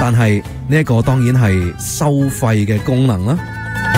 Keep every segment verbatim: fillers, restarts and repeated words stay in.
但係呢一個當然係收費嘅功能啦。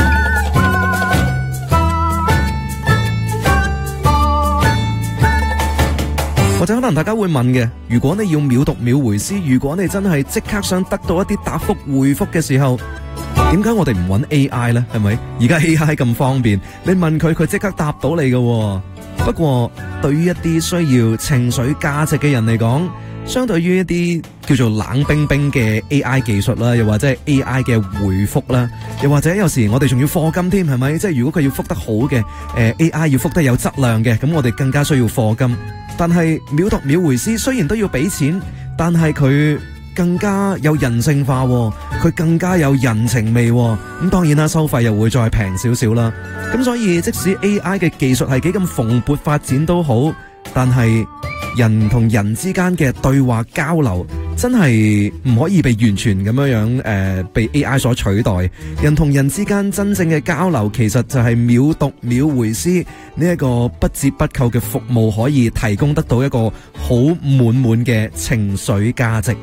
或者可能大家會問嘅，如果你要秒讀秒回師，如果你真係即刻想得到一啲答覆回覆嘅時候，點解我哋唔揾 A I 呢？係咪？而家 A I 咁方便，你問佢佢即刻答到你嘅。不過對於一啲需要情緒價值嘅人嚟講，相對於一啲叫做冷冰冰嘅 A I 技術啦，又或者係 A I 嘅回覆啦，又或者有時我哋仲要課金添，係咪？即係如果佢要覆得好嘅，誒、呃、A I 要覆得有質量嘅，咁我哋更加需要課金。但係秒讀秒回師雖然都要俾錢，但係佢更加有人性化，佢更加有人情味。咁當然啦，收費又會再平少少啦。咁所以即使 A I 嘅技術係幾咁蓬勃發展都好，但係人同人之間嘅對話交流真係唔可以被完全咁樣樣誒、呃、被 A I 所取代。人同人之間真正嘅交流，其實就係秒讀秒回師呢一個不折不扣嘅服務，可以提供得到一個好滿滿嘅情緒價值。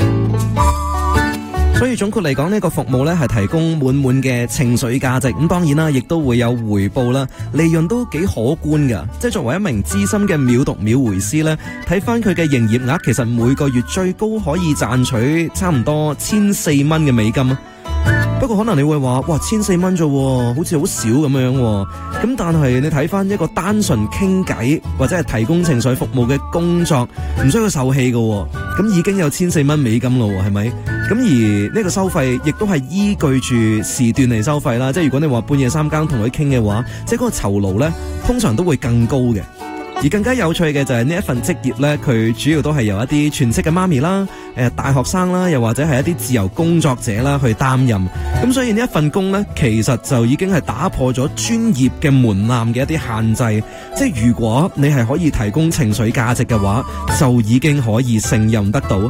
所以總括嚟講，呢個服務咧係提供滿滿嘅情緒價值，咁當然啦，亦都會有回報啦，利潤都幾可觀噶。即係作為一名資深嘅秒讀秒回師咧，睇翻佢嘅營業額，其實每個月最高可以賺取差唔多千四蚊嘅美金啊。不過可能你會話，哇，千四蚊啫，好似好少咁樣。咁但係你睇翻一個單純傾偈或者係提供情緒服務嘅工作，唔需要受氣嘅，咁已經有千四蚊美金咯，係咪？咁而呢個收費亦都係依據住時段嚟收費啦。即係如果你話半夜三更同佢傾嘅話，即係嗰個酬勞呢，通常都會更高嘅。而更加有趣嘅就係呢一份職業呢，佢主要都係由一啲全職嘅媽咪啦、誒大學生啦，又或者係一啲自由工作者啦去擔任。咁所以呢一份工呢，其實就已經係打破咗專業嘅門檻嘅一啲限制。即係如果你係可以提供情緒價值嘅話，就已經可以勝任得到。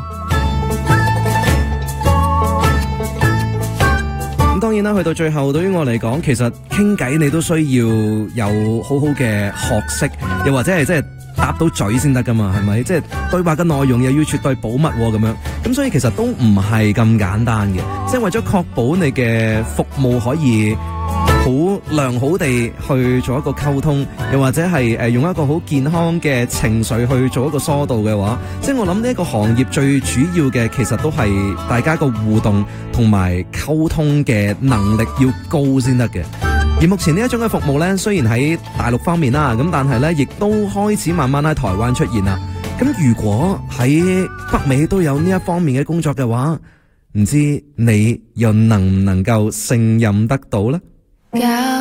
當然啦，去到最後，對於我嚟講，其實傾偈你都需要有好好嘅學識，又或者係即係答到嘴先得噶嘛，係咪？即係對話嘅內容又要絕對保密咁樣，咁所以其實都唔係咁簡單嘅。即係為咗確保你嘅服務可以好良好地去做一個溝通，又或者係誒用一個好健康嘅情緒去做一個疏導嘅話，即係我諗呢一個行業最主要嘅，其實都係大家個互動同埋溝通嘅能力要高先得嘅。而目前呢一種嘅服務呢，雖然喺大陸方面啦，咁但係呢亦都開始慢慢喺台灣出現啦。咁如果喺北美都有呢一方面嘅工作嘅話，唔知你又能唔能夠勝任得到呢？